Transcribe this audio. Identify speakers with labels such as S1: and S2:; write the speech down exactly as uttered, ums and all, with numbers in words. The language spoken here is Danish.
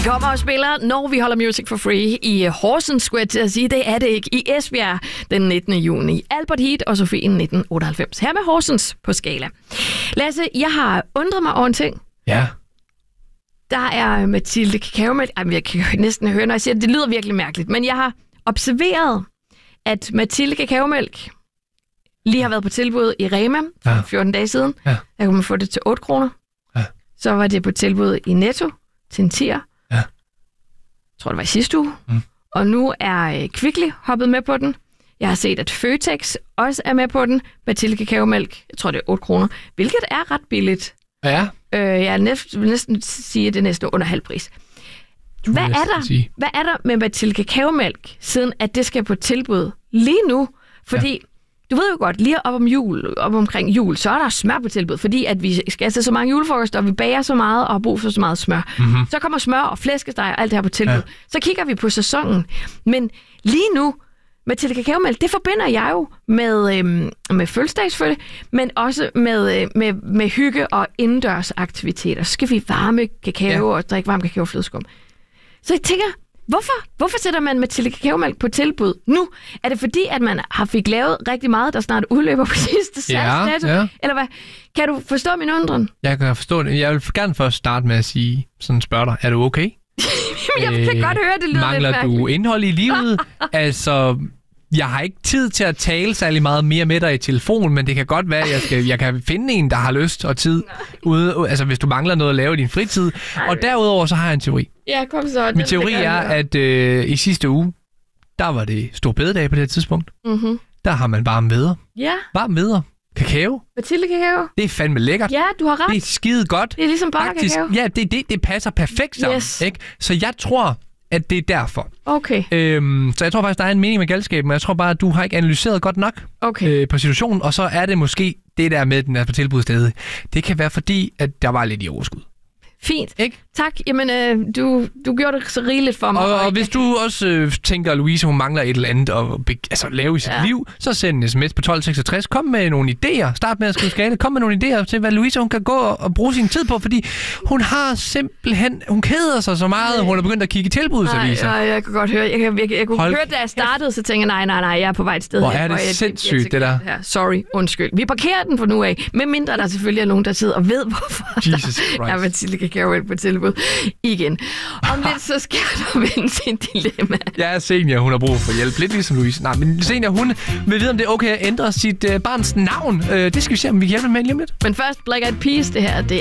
S1: De kommer og spiller, når vi holder Music for Free i Horsens, skulle jeg til at sige. Det er det ikke. I Esbjerg den nittende juni. Albert Heat og Sofie nitten otteoghalvfems. Her med Horsens på Skala. Lasse, jeg har undret mig over en ting.
S2: Ja.
S1: Der er Mathilde Kakaomælk. Ej, jeg kan næsten høre, når jeg siger det. Det lyder virkelig mærkeligt. Men jeg har observeret, at Mathilde Kakaomælk lige har været på tilbud i Rema for ja. fjorten dage siden. Ja. Der kunne man få det til otte kroner. Ja. Så var det på tilbud i Netto til en tier. Ja. Jeg tror, det var i sidste uge. Mm. Og nu er Kvickly hoppet med på den. Jeg har set, at Føtex også er med på den. Mathilde Kakaomælk, jeg tror, det er otte kroner. Hvilket er ret billigt.
S2: Ja.
S1: Øh, jeg næsten, vil næsten sige, at det er næsten under halv pris. Hvad er, der, hvad er der med Mathilde Kakaomælk, siden at det skal på tilbud lige nu? Fordi, ja. du ved jo godt, lige op om jul, op omkring jul, så er der smør på tilbud, fordi at vi skal til så mange julefrokoster, og vi bager så meget og har brug for så meget smør. Mm-hmm. Så kommer smør og flæskesteg og alt det her på tilbud. Ja. Så kigger vi på sæsonen. Men lige nu, Mathilde Kakaomælk, det forbinder jeg jo med, øhm, med fødselsdagsfølge, men også med, øh, med, med hygge og indendørsaktiviteter. Så skal vi varme kakao ja. og drikke varm kakao og flødeskum. Så jeg tænker, hvorfor? Hvorfor sætter man Mathilde Kakaomælk på tilbud nu? Er det fordi, at man har fik lavet rigtig meget, der snart udløber på sidste salgsdato? Ja, ja. Eller hvad? Kan du forstå min undren?
S2: Jeg kan forstå det. Jeg vil gerne først starte med at sige, sådan spørg dig, er du okay?
S1: Jeg kan øh, godt høre, det lyder
S2: mangler
S1: lidt mærkeligt.
S2: Du indhold i livet? Altså, jeg har ikke tid til at tale særlig meget mere med dig i telefon, men det kan godt være, at jeg, skal, jeg kan finde en, der har lyst og tid, ude, altså hvis du mangler noget at lave i din fritid. Nej. Og derudover så har jeg en teori.
S1: Ja, kom så.
S2: Min teori er, at øh, i sidste uge, der var det stor bededag på det her tidspunkt. Mm-hmm. Der har man varme vædder.
S1: Ja.
S2: Varme vædder. Kakao.
S1: Mathilde Kakao.
S2: Det er fandme lækkert.
S1: Ja, du har ret.
S2: Det er skide godt.
S1: Det er ligesom bare kakao.
S2: Ja, det, det, det passer perfekt sammen.
S1: Yes.
S2: Ikke? Så jeg tror, at det er derfor.
S1: Okay.
S2: Øhm, så jeg tror faktisk, der er en mening med galskaben, men jeg tror bare, at du har ikke analyseret godt nok
S1: okay.
S2: øh, på situationen, og så er det måske det der med, den er på tilbud stadig. Det kan være fordi, at der var lidt i overskud.
S1: Fint.
S2: Ikke?
S1: Tak. Jamen, øh, du, du gjorde det så rigeligt for mig.
S2: Og, og hvis du også øh, tænker, at Louise, hun mangler et eller andet at be- altså, lave i sit ja. liv, så send en sms på tolv seksogtres. Kom med nogle idéer. Start med at skrive skala. Kom med nogle idéer til, hvad Louise hun kan gå og bruge sin tid på, fordi hun har simpelthen... Hun keder sig så meget, at hun er begyndt at kigge i tilbudsaviser.
S1: Nej, jeg kunne godt høre. Jeg, jeg, jeg, jeg kunne
S2: Hold
S1: høre, da jeg startede, så tænkte jeg, nej, nej, nej, jeg er på vej et sted.
S2: Hvor
S1: her,
S2: er det
S1: jeg,
S2: sindssygt,
S1: jeg, jeg, jeg,
S2: det der.
S1: her. Sorry, undskyld. Vi parkerer den for nu af, medmindre der selvfølgelig er nogen, der sidder og ved, hvorfor
S2: Jesus Christ.
S1: der er Mathilde Kakaomælk på tilbud. Igen. Om lidt, så skal der vende sin dilemma.
S2: Ja, Senior, hun har brug for hjælp. Lidt ligesom Louise. Nej, men Senior, hun vil vide, om det er okay at ændre sit øh, barns navn. Øh, det skal vi se, om vi kan hjælpe med lige om lidt.
S1: Men først, Black Eyed Peas, det her, det